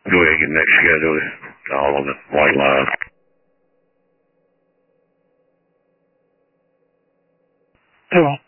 Go ahead and get next schedule. All on the white line. Hello.